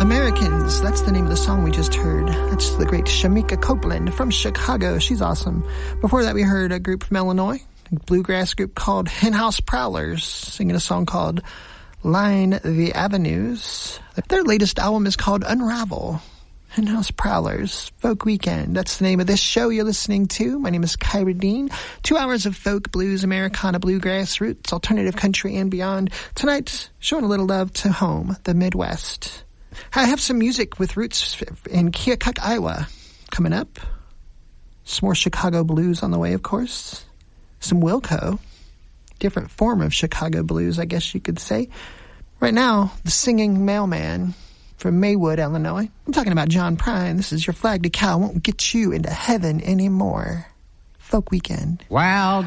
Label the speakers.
Speaker 1: Americans, that's the name of the song we just heard. That's the great Shamika Copeland from Chicago. She's awesome. Before that, we heard a group from Illinois, a bluegrass group called Henhouse Prowlers, singing a song called Line the Avenues. Their latest album is called Unravel. Henhouse Prowlers, Folk Weekend. That's the name of this show you're listening to. My name is Kyra Dean. 2 hours of folk, blues, Americana, bluegrass, roots, alternative country, and beyond. Tonight, showing a little love to home, the Midwest. I have some music with roots in Keokuk, Iowa coming up. Some more Chicago blues on the way, of course. Some Wilco. Different form of Chicago blues, I guess you could say. Right now, the Singing Mailman from Maywood, Illinois. I'm talking about John Prine. This is Your Flag to Cow Won't Get You Into Heaven Anymore. Folk Weekend.
Speaker 2: Wow.